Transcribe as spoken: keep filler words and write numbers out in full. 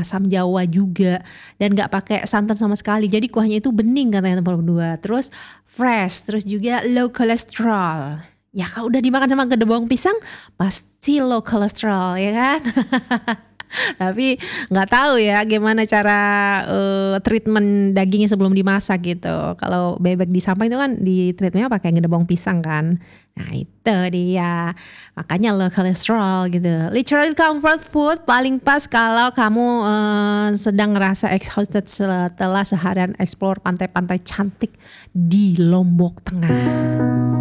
asam jawa juga dan nggak pakai santan sama sekali. Jadi kuahnya itu bening katanya nomor dua. Terus fresh, terus juga low kolesterol. Ya kalau udah dimakan sama gedebong pisang pasti low kolesterol ya kan. Tapi nggak tahu ya gimana cara uh, treatment dagingnya sebelum dimasak gitu. Kalau bebek di sampah itu kan di treatmentnya pakai gedebong pisang kan. Nah itu dia, makanya low kolesterol gitu. Literally comfort food paling pas kalau kamu uh, sedang ngerasa exhausted setelah seharian explore pantai-pantai cantik di Lombok Tengah.